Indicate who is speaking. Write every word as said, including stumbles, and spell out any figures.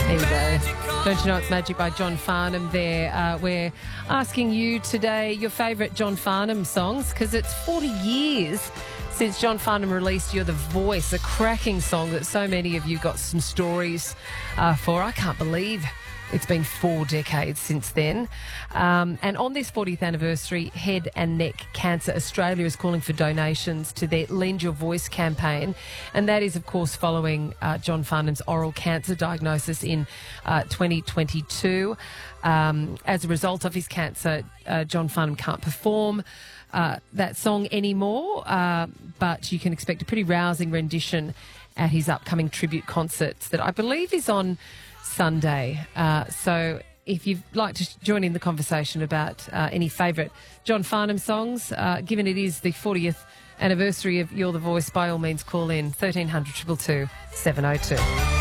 Speaker 1: There you go. Don't You Know It's Magic by John Farnham there. Uh, we're asking you today your favourite John Farnham songs because it's forty years since John Farnham released You're the Voice, a cracking song that so many of you got some stories uh, for. I can't believe it's been four decades since then. Um, and on this fortieth anniversary, Head and Neck Cancer Australia is calling for donations to their Lend Your Voice campaign. And that is, of course, following uh, John Farnham's oral cancer diagnosis in uh, twenty twenty-two. Um, as a result of his cancer, uh, John Farnham can't perform uh, that song anymore, uh, but you can expect a pretty rousing rendition at his upcoming tribute concerts that I believe is on Sunday. Uh, so if you'd like to join in the conversation about uh, any favourite John Farnham songs, uh, given it is the fortieth anniversary of You're the Voice, by all means call in thirteen hundred, two two two, seven oh two.